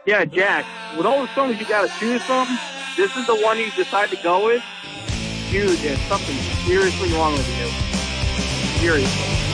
Yeah, Jack, with all the songs you got to choose from, this is the one you decide to go with. Dude, there's something seriously wrong with you. Seriously.